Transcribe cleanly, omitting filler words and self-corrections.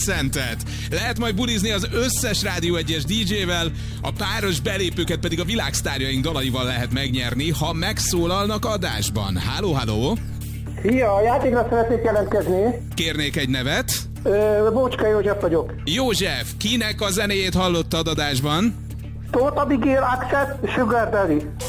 Abszentet. Lehet majd bulizni az összes Rádió 1-es DJ-vel, a páros belépőket pedig a világsztárjaink dalaival lehet megnyerni, ha megszólalnak adásban. Háló, háló! Szia, a játékra szeretnék jelentkezni. Kérnék egy nevet? Bócska József vagyok. József, kinek a zenéjét hallottad adásban? Tóth Abigail, Access, Sugar Daddy.